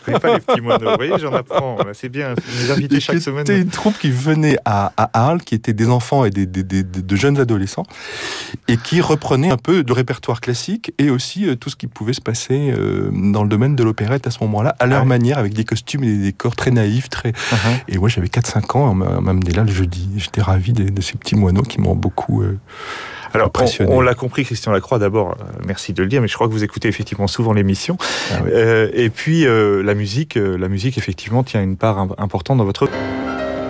connais pas les petits moineaux. Vous voyez, j'en apprends. C'est bien. Vous invitez chaque semaine. C'était une troupe qui venait à Arles, qui était des enfants et de jeunes adolescents, et qui reprenait un peu de répertoire classique et aussi tout ce qui pouvait se passer dans le domaine de l'opérette à ce moment-là, à leur manière, avec des costumes et des décors très naïfs. Et moi, j'avais 4-5 ans, on m'a amené là le jeudi. J'étais ravi de ces petits moineaux qui m'ont beaucoup Alors, impressionné. on l'a compris, Christian Lacroix, d'abord, merci de le dire, mais je crois que vous écoutez effectivement souvent l'émission. Ah oui. Et puis, la musique, effectivement, tient une part importante dans votre...